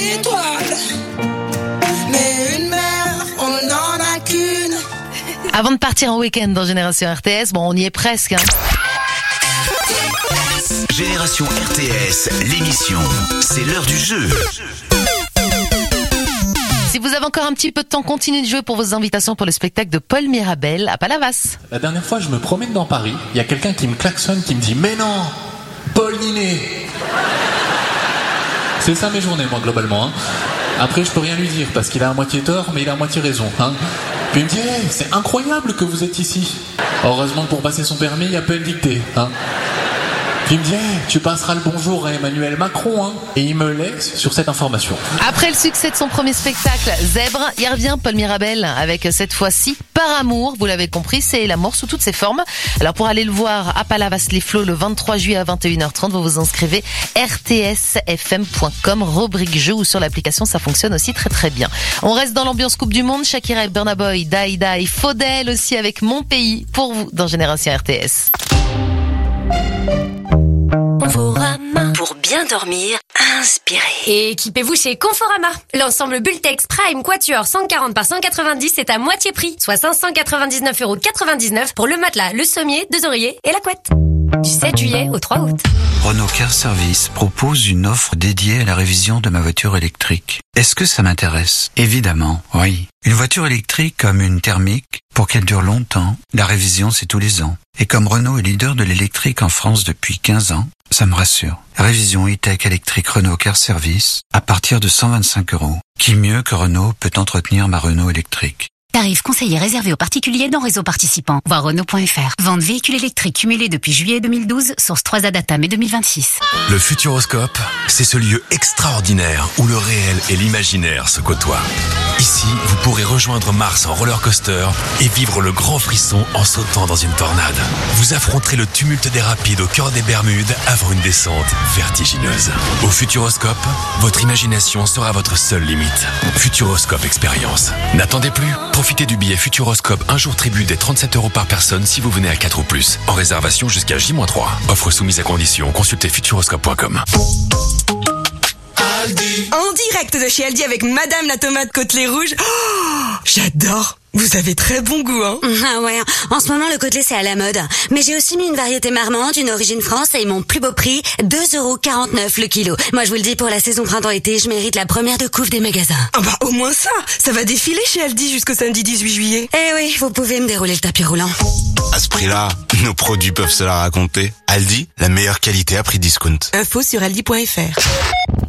Étoile, mais une mère, on n'en a qu'une. Avant de partir en week-end dans Génération RTS, bon, on y est presque, hein. Génération RTS, l'émission, c'est l'heure du jeu. Si vous avez encore un petit peu de temps, continuez de jouer pour vos invitations pour le spectacle de Paul Mirabel à Palavas. La dernière fois, je me promène dans Paris, il y a quelqu'un qui me klaxonne, qui me dit « Mais non, Paul Ninet !» C'est ça mes journées, moi, globalement. Hein. Après, je peux rien lui dire, parce qu'il a à moitié tort, mais il a à moitié raison. Hein. Puis il me dit hey, « C'est incroyable que vous êtes ici !» Heureusement que pour passer son permis, il n'y a pas une dictée. Hein. Puis il me dit hey, « Tu passeras le bonjour à Emmanuel Macron. Hein. » Et il me laisse sur cette information. Après le succès de son premier spectacle, Zèbre, il revient Paul Mirabel avec cette fois-ci Par Amour. Vous l'avez compris, c'est l'amour sous toutes ses formes. Alors pour aller le voir à Palavas-les-Flots le 23 juillet à 21h30, vous vous inscrivez rtsfm.com, rubrique jeu ou sur l'application, ça fonctionne aussi très très bien. On reste dans l'ambiance Coupe du Monde, Shakira et Burna Boy, Die Die, Faudel aussi avec Mon Pays pour vous dans Génération RTS. Conforama. Pour bien dormir, inspirez. Et équipez-vous chez Conforama. L'ensemble Bultex Prime Quatuor 140 par 190 est à moitié prix, soit 599,99€ pour le matelas, le sommier, 2 oreillers et la couette. Du 7 juillet au 3 août. Renault Car Service propose une offre dédiée à la révision de ma voiture électrique. Est-ce que ça m'intéresse? Évidemment, oui. Une voiture électrique comme une thermique, pour qu'elle dure longtemps, la révision c'est tous les ans. Et comme Renault est leader de l'électrique en France depuis 15 ans, ça me rassure. Révision e-tech électrique Renault Car Service à partir de 125€. Qui mieux que Renault peut entretenir ma Renault électrique? Tarif conseillé réservé aux particuliers dans réseau participant. Voir Renault.fr. Vente véhicule électrique cumulé depuis juillet 2012. Source 3A Data mai 2026. Le Futuroscope, c'est ce lieu extraordinaire où le réel et l'imaginaire se côtoient. Ici, vous pourrez rejoindre Mars en roller coaster et vivre le grand frisson en sautant dans une tornade. Vous affronterez le tumulte des rapides au cœur des Bermudes avant une descente vertigineuse. Au Futuroscope, votre imagination sera votre seule limite. Futuroscope Expérience. N'attendez plus. Profitez du billet Futuroscope un jour tribut des 37€ par personne si vous venez à 4 ou plus. En réservation jusqu'à J-3. Offre soumise à condition. Consultez futuroscope.com. En direct de chez Aldi avec Madame la tomate côtelée rouge. Oh, j'adore. Vous avez très bon goût, hein. Ah ouais, en ce moment le côtelé c'est à la mode. Mais j'ai aussi mis une variété marmande, une origine France et mon plus beau prix, 2,49€ le kilo. Moi je vous le dis, pour la saison printemps-été, je mérite la première de couve des magasins. Ah bah au moins ça va défiler chez Aldi jusqu'au samedi 18 juillet. Eh oui, vous pouvez me dérouler le tapis roulant. À ce prix-là, nos produits peuvent se la raconter. Aldi, la meilleure qualité à prix discount. Info sur aldi.fr.